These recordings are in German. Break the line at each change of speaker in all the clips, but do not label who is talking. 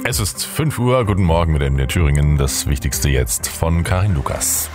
Es ist 5 Uhr, guten Morgen mit MDR Thüringen. Das Wichtigste jetzt von Karin Lukas.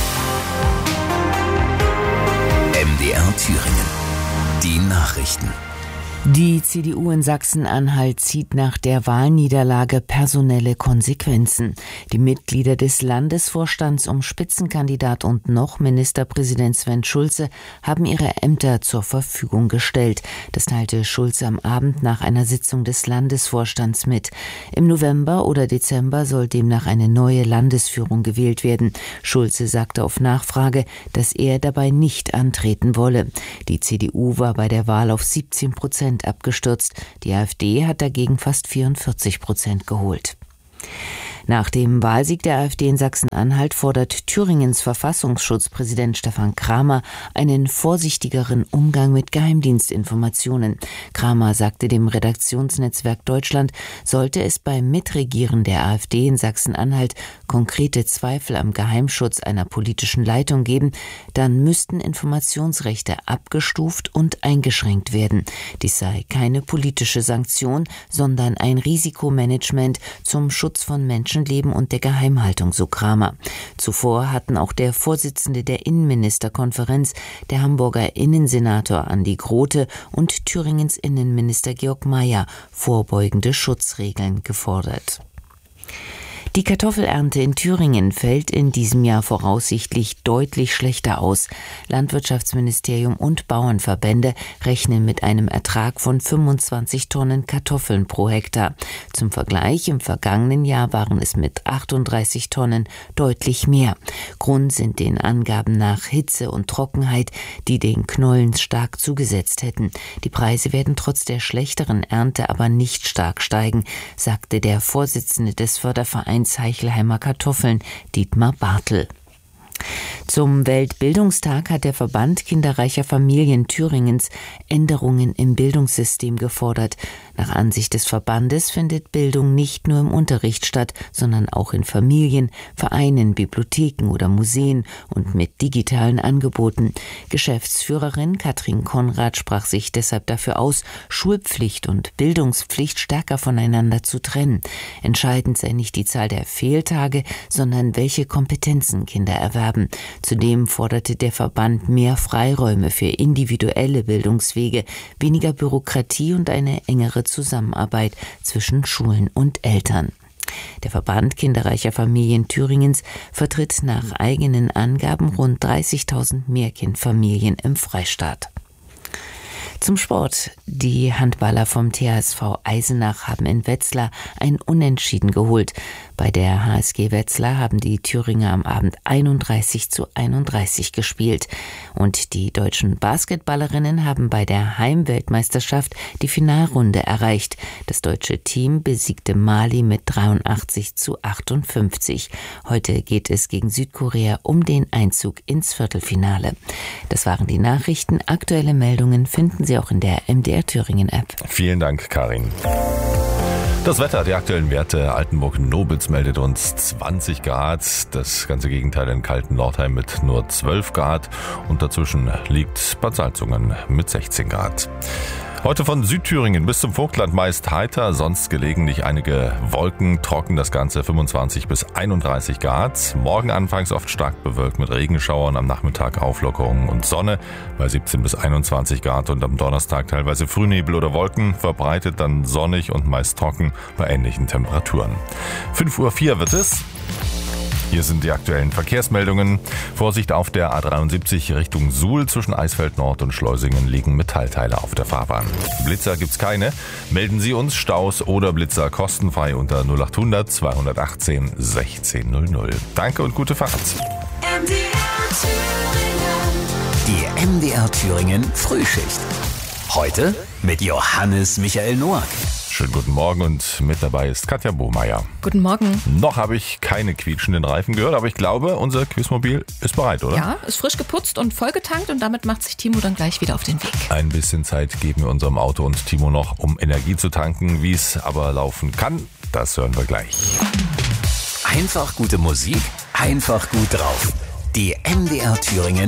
MDR Thüringen. Die Nachrichten.
Die CDU in Sachsen-Anhalt zieht nach der Wahlniederlage personelle Konsequenzen. Die Mitglieder des Landesvorstands um Spitzenkandidat und noch Ministerpräsident Sven Schulze haben ihre Ämter zur Verfügung gestellt. Das teilte Schulze am Abend nach einer Sitzung des Landesvorstands mit. Im November oder Dezember soll demnach eine neue Landesführung gewählt werden. Schulze sagte auf Nachfrage, dass er dabei nicht antreten wolle. Die CDU war bei der Wahl auf 17% abgestürzt. Die AfD hat dagegen fast 44% geholt. Nach dem Wahlsieg der AfD in Sachsen-Anhalt fordert Thüringens Verfassungsschutzpräsident Stefan Kramer einen vorsichtigeren Umgang mit Geheimdienstinformationen. Kramer sagte dem Redaktionsnetzwerk Deutschland, sollte es beim Mitregieren der AfD in Sachsen-Anhalt konkrete Zweifel am Geheimschutz einer politischen Leitung geben, dann müssten Informationsrechte abgestuft und eingeschränkt werden. Dies sei keine politische Sanktion, sondern ein Risikomanagement zum Schutz von Menschenleben und der Geheimhaltung, so Kramer. Zuvor hatten auch der Vorsitzende der Innenministerkonferenz, der Hamburger Innensenator Andi Grote und Thüringens Innenminister Georg Mayer vorbeugende Schutzregeln gefordert. Die Kartoffelernte in Thüringen fällt in diesem Jahr voraussichtlich deutlich schlechter aus. Landwirtschaftsministerium und Bauernverbände rechnen mit einem Ertrag von 25 Tonnen Kartoffeln pro Hektar. Zum Vergleich, im vergangenen Jahr waren es mit 38 Tonnen deutlich mehr. Grund sind den Angaben nach Hitze und Trockenheit, die den Knollen stark zugesetzt hätten. Die Preise werden trotz der schlechteren Ernte aber nicht stark steigen, sagte der Vorsitzende des Fördervereins Heichelheimer Kartoffeln, Dietmar Bartel. Zum Weltbildungstag hat der Verband kinderreicher Familien Thüringens Änderungen im Bildungssystem gefordert. Nach Ansicht des Verbandes findet Bildung nicht nur im Unterricht statt, sondern auch in Familien, Vereinen, Bibliotheken oder Museen und mit digitalen Angeboten. Geschäftsführerin Katrin Konrad sprach sich deshalb dafür aus, Schulpflicht und Bildungspflicht stärker voneinander zu trennen. Entscheidend sei nicht die Zahl der Fehltage, sondern welche Kompetenzen Kinder erwerben. Zudem forderte der Verband mehr Freiräume für individuelle Bildungswege, weniger Bürokratie und eine engere Zusammenarbeit zwischen Schulen und Eltern. Der Verband kinderreicher Familien Thüringens vertritt nach eigenen Angaben rund 30.000 Mehrkindfamilien im Freistaat. Zum Sport. Die Handballer vom THSV Eisenach haben in Wetzlar ein Unentschieden geholt. Bei der HSG Wetzlar haben die Thüringer am Abend 31:31 gespielt. Und die deutschen Basketballerinnen haben bei der Heimweltmeisterschaft die Finalrunde erreicht. Das deutsche Team besiegte Mali mit 83:58. Heute geht es gegen Südkorea um den Einzug ins Viertelfinale. Das waren die Nachrichten. Aktuelle Meldungen finden Sie auch in der MDR Thüringen App.
Vielen Dank, Karin. Das Wetter, die aktuellen Werte. Altenburg-Nobels meldet uns 20 Grad. Das ganze Gegenteil in Kalten-Nordheim mit nur 12 Grad. Und dazwischen liegt Bad Salzungen mit 16 Grad. Heute von Südthüringen bis zum Vogtland meist heiter, sonst gelegentlich einige Wolken, trocken das Ganze 25 bis 31 Grad. Morgen anfangs oft stark bewölkt mit Regenschauern, am Nachmittag Auflockerungen und Sonne bei 17 bis 21 Grad und am Donnerstag teilweise Frühnebel oder Wolken, verbreitet dann sonnig und meist trocken bei ähnlichen Temperaturen. 5:04 Uhr wird es. Hier sind die aktuellen Verkehrsmeldungen. Vorsicht auf der A73 Richtung Suhl. Zwischen Eisfeld Nord und Schleusingen liegen Metallteile auf der Fahrbahn. Blitzer gibt's keine. Melden Sie uns Staus oder Blitzer kostenfrei unter 0800 218 1600. Danke und gute Fahrt.
Die MDR Thüringen Frühschicht. Heute mit Johannes Michael Noack.
Schönen guten Morgen und mit dabei ist Katja Bohmeier.
Guten Morgen.
Noch habe ich keine quietschenden Reifen gehört, aber ich glaube, unser Quizmobil ist bereit, oder?
Ja, ist frisch geputzt und vollgetankt und damit macht sich Timo dann gleich wieder auf den Weg.
Ein bisschen Zeit geben wir unserem Auto und Timo noch, um Energie zu tanken. Wie es aber laufen kann, das hören wir gleich.
Einfach gute Musik, einfach gut drauf. Die MDR Thüringen